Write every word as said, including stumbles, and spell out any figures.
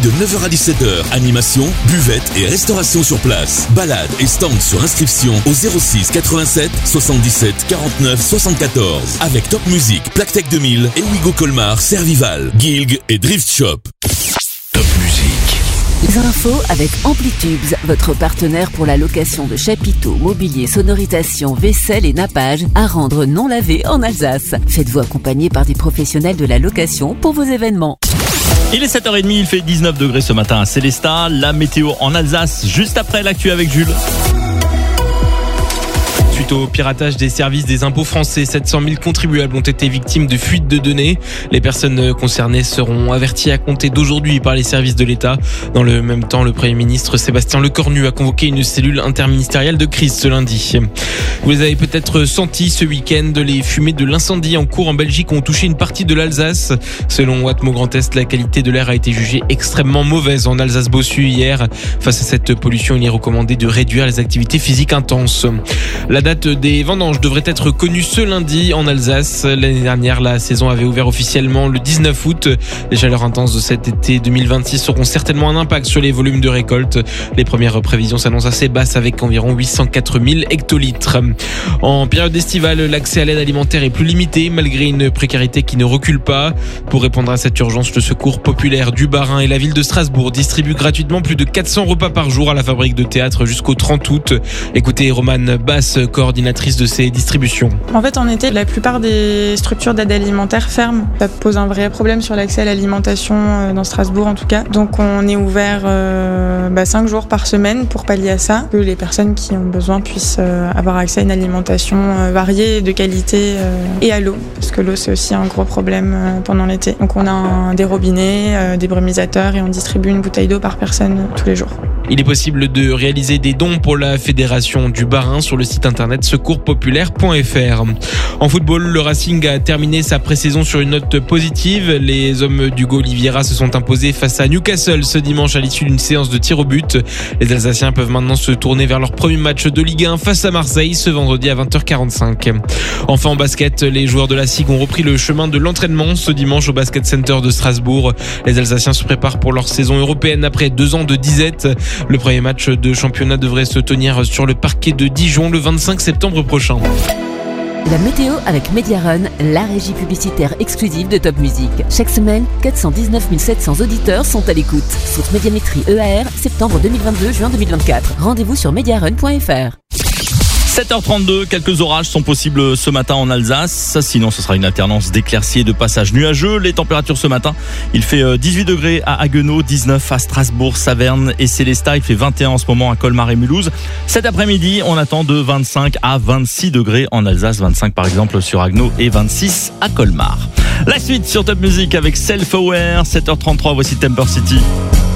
de neuf heures à dix-sept heures. Animation, buvette et restauration sur place. Balade et stand sur inscription au zéro six quatre-vingt-sept soixante-dix-sept quarante-neuf soixante-quatorze. Avec Top Music, Plactech deux mille et Wigo Colmar, Servival, Gilg et Drift Shop. Top Music. Les infos avec Amplitubes, votre partenaire pour la location de chapiteaux, mobilier, sonorisation, vaisselle et nappage à rendre non lavé en Alsace. Faites-vous accompagner par des professionnels de la location pour vos événements. Il est sept heures trente, il fait dix-neuf degrés ce matin à Célestat. La météo en Alsace, juste après l'actu avec Jules. Suite au piratage des services des impôts français, sept cent mille contribuables ont été victimes de fuites de données. Les personnes concernées seront averties à compter d'aujourd'hui par les services de l'État. Dans le même temps, le Premier ministre Sébastien Lecornu a convoqué une cellule interministérielle de crise ce lundi. Vous les avez peut-être sentis ce week-end, les fumées de l'incendie en cours en Belgique ont touché une partie de l'Alsace. Selon Atmo Grand Est, la qualité de l'air a été jugée extrêmement mauvaise en Alsace-Bossu hier. Face à cette pollution, il est recommandé de réduire les activités physiques intenses. La date des vendanges devrait être connue ce lundi en Alsace. L'année dernière, la saison avait ouvert officiellement le dix-neuf août. Les chaleurs intenses de cet été deux mille vingt-six auront certainement un impact sur les volumes de récolte. Les premières prévisions s'annoncent assez basses avec environ huit cent quatre mille hectolitres. En période estivale, l'accès à l'aide alimentaire est plus limité malgré une précarité qui ne recule pas. Pour répondre à cette urgence, le Secours populaire du Bas-Rhin et la ville de Strasbourg distribuent gratuitement plus de quatre cents repas par jour à la fabrique de théâtre jusqu'au trente août. Écoutez Romane Basse, coordinatrice de ces distributions. En fait, en été, la plupart des structures d'aide alimentaire ferment. Ça pose un vrai problème sur l'accès à l'alimentation dans Strasbourg en tout cas. Donc on est ouvert euh, bah, cinq jours par semaine pour pallier à ça, que les personnes qui ont besoin puissent euh, avoir accès à une alimentation euh, variée, de qualité euh, et à l'eau, parce que l'eau c'est aussi un gros problème euh, pendant l'été. Donc on a un, des robinets, euh, des brumisateurs et on distribue une bouteille d'eau par personne euh, tous les jours. Il est possible de réaliser des dons pour la Fédération du Bas-Rhin sur le site internet secours populaire point f r. En football, le Racing a terminé sa pré-saison sur une note positive. Les hommes d'Hugo Oliveira se sont imposés face à Newcastle ce dimanche à l'issue d'une séance de tir au but. Les Alsaciens peuvent maintenant se tourner vers leur premier match de Ligue un face à Marseille ce vendredi à vingt heures quarante-cinq. Enfin en basket, les joueurs de la S I G ont repris le chemin de l'entraînement ce dimanche au Basket Center de Strasbourg. Les Alsaciens se préparent pour leur saison européenne après deux ans de disette. Le premier match de championnat devrait se tenir sur le parquet de Dijon le vingt-cinq septembre prochain. La météo avec Mediarun, la régie publicitaire exclusive de Top Music. Chaque semaine, quatre cent dix-neuf mille sept cents auditeurs sont à l'écoute. Source Médiamétrie E A R, septembre deux mille vingt-deux, juin deux mille vingt-quatre. Rendez-vous sur mediarun point f r. sept heures trente-deux, quelques orages sont possibles ce matin en Alsace. Sinon, ce sera une alternance d'éclaircies et de passages nuageux. Les températures ce matin, il fait dix-huit degrés à Haguenau, dix-neuf à Strasbourg, Saverne et Célestat. Il fait vingt et un en ce moment à Colmar et Mulhouse. Cet après-midi, on attend de vingt-cinq à vingt-six degrés en Alsace. vingt-cinq par exemple sur Haguenau et vingt-six à Colmar. La suite sur Top Music avec Self Aware, sept heures trente-trois, voici Temper City.